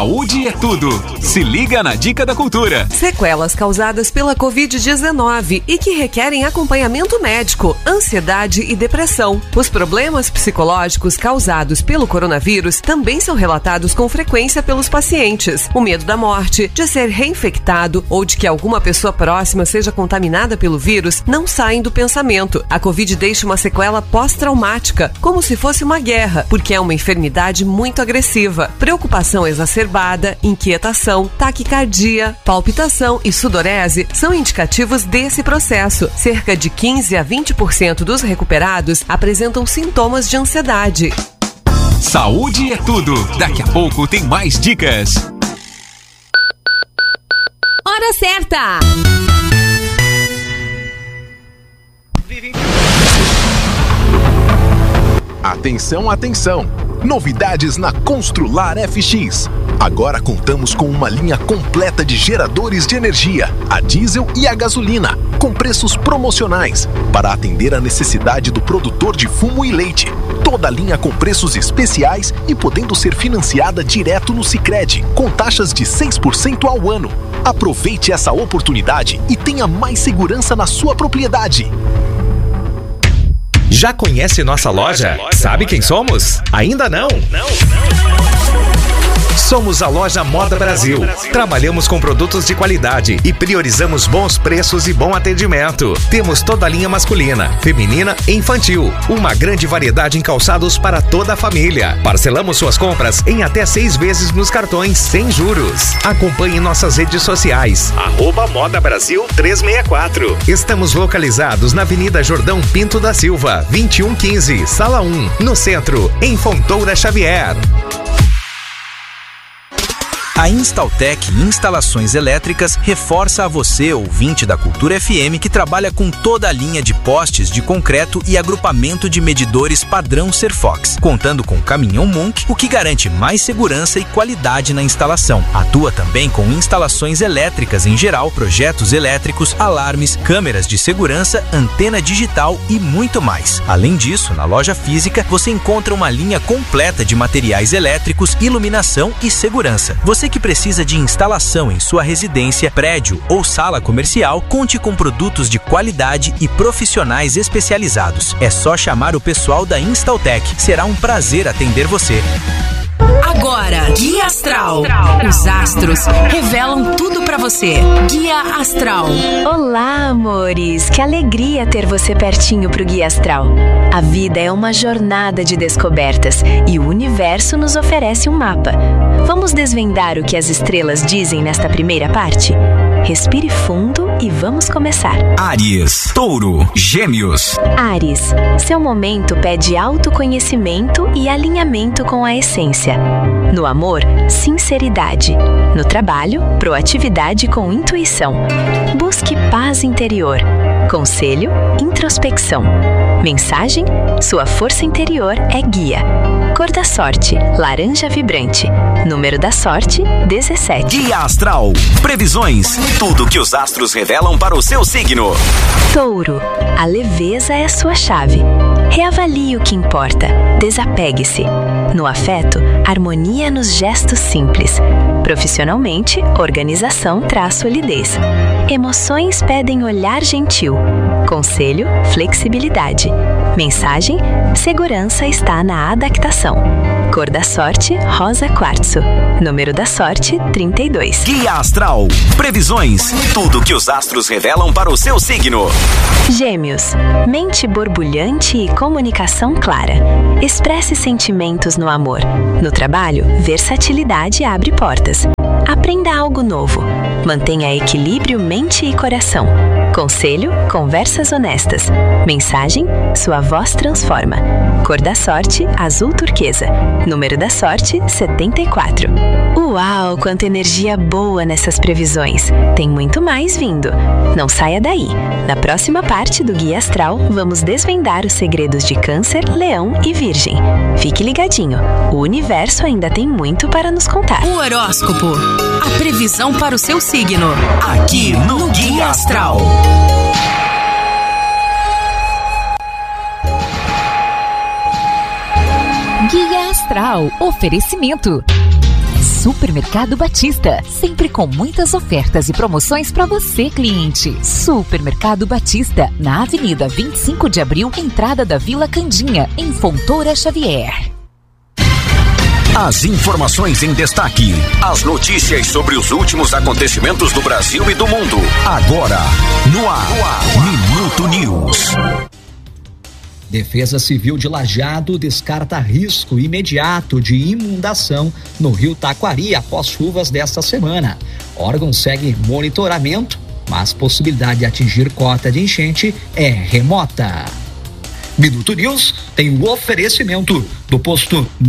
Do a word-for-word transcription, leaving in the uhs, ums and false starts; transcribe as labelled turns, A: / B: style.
A: Saúde é tudo. Se liga na Dica da Cultura.
B: Sequelas causadas pela covid dezenove e que requerem acompanhamento médico, ansiedade e depressão. Os problemas psicológicos causados pelo coronavírus também são relatados com frequência pelos pacientes. O medo da morte, de ser reinfectado ou de que alguma pessoa próxima seja contaminada pelo vírus não saem do pensamento. A Covid deixa uma sequela pós-traumática, como se fosse uma guerra, porque é uma enfermidade muito agressiva. Preocupação exacerbada, inquietação, taquicardia, palpitação e sudorese são indicativos desse processo. Cerca de quinze a vinte por cento dos recuperados apresentam sintomas de ansiedade.
A: Saúde é tudo. Daqui a pouco tem mais dicas.
C: Hora certa!
D: Atenção, atenção! Novidades na Constrular F X. Agora contamos com uma linha completa de geradores de energia, a diesel e a gasolina, com preços promocionais, para atender a necessidade do produtor de fumo e leite. Toda a linha com preços especiais e podendo ser financiada direto no Sicredi, com taxas de seis por cento ao ano. Aproveite essa oportunidade e tenha mais segurança na sua propriedade.
E: Já conhece nossa loja? Sabe quem somos? Ainda não? Não, não. Somos a Loja Moda Brasil. Trabalhamos com produtos de qualidade e priorizamos bons preços e bom atendimento. Temos toda a linha masculina, feminina e infantil. Uma grande variedade em calçados para toda a família. Parcelamos suas compras em até seis vezes nos cartões, sem juros. Acompanhe nossas redes sociais. Arroba Moda Brasil trezentos e sessenta e quatro. Estamos localizados na Avenida Jordão Pinto da Silva, vinte e um quinze, Sala um, no centro, em Fontoura Xavier.
F: A Instaltec Instalações Elétricas reforça a você, ouvinte da Cultura F M, que trabalha com toda a linha de postes de concreto e agrupamento de medidores padrão Serfox, contando com caminhão Munk, o que garante mais segurança e qualidade na instalação. Atua também com instalações elétricas em geral, projetos elétricos, alarmes, câmeras de segurança, antena digital e muito mais. Além disso, na loja física, você encontra uma linha completa de materiais elétricos, iluminação e segurança. Você que precisa de instalação em sua residência, prédio ou sala comercial, conte com produtos de qualidade e profissionais especializados. É só chamar o pessoal da Instaltec. Será um prazer atender você.
C: Agora, Guia Astral. Os astros revelam tudo pra você. Guia Astral.
G: Olá, amores. Que alegria ter você pertinho pro Guia Astral. A vida é uma jornada de descobertas e o universo nos oferece um mapa. Vamos desvendar o que as estrelas dizem nesta primeira parte? Respire fundo e vamos começar.
F: Áries, Touro, Gêmeos.
G: Áries, seu momento pede autoconhecimento e alinhamento com a essência. No amor, sinceridade. No trabalho, proatividade com intuição. Busque paz interior. Conselho, introspecção. Mensagem, sua força interior é guia. Cor da sorte, laranja vibrante. Número da sorte, dezessete.
F: Guia Astral. Previsões. Tudo que os astros revelam para o seu signo.
G: Touro, a leveza é sua chave. Reavalie o que importa. Desapegue-se. No afeto, harmonia nos gestos simples. Profissionalmente, organização traz solidez. Emoções pedem olhar gentil. Conselho, flexibilidade. Mensagem, segurança está na adaptação. Cor da sorte, rosa quartzo. Número da sorte, trinta e dois.
F: Guia Astral. Previsões. Tudo que os astros revelam para o seu signo.
G: Gêmeos. Mente borbulhante e comunicação clara. Expresse sentimentos no amor. No trabalho, versatilidade abre portas. Aprenda algo novo. Mantenha equilíbrio mente e coração. Conselho, conversas honestas. Mensagem, sua voz transforma. Cor da sorte, azul turquesa. Número da sorte, setenta e quatro. Uau, quanta energia boa nessas previsões. Tem muito mais vindo. Não saia daí. Na próxima parte do Guia Astral, vamos desvendar os segredos de Câncer, Leão e Virgem. Fique ligadinho. O universo ainda tem muito para nos contar.
C: O horóscopo. A previsão para o seu signo. Aqui no Guia Astral.
H: Guia Astral. Oferecimento. Supermercado Batista, sempre com muitas ofertas e promoções para você, cliente. Supermercado Batista, na Avenida vinte e cinco de abril, entrada da Vila Candinha, em Fontoura Xavier.
I: As informações em destaque, as notícias sobre os últimos acontecimentos do Brasil e do mundo. Agora, no ar, no ar. Minuto News.
J: Defesa Civil de Lajeado descarta risco imediato de inundação no rio Taquari após chuvas desta semana. O órgão segue monitoramento, mas possibilidade de atingir cota de enchente é remota. Minuto News tem o oferecimento do posto